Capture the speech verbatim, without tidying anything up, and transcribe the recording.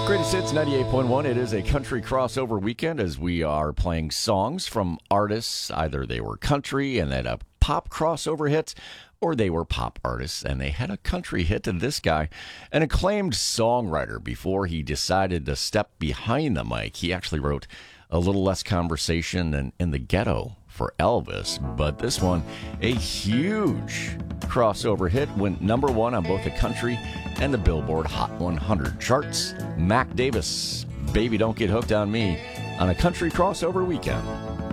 Greatest Hits ninety-eight point one. It is a country crossover weekend as we are playing songs from artists. Either they were country and then a pop crossover hit, or they were pop artists and they had a country hit. And this guy, an acclaimed songwriter, before he decided to step behind the mic, he actually wrote A Little Less Conversation and In the Ghetto for Elvis. But this one, a huge crossover hit, went number one on both the country and the Billboard Hot one hundred charts. Mac Davis, Baby Don't Get Hooked on Me, on a country crossover weekend.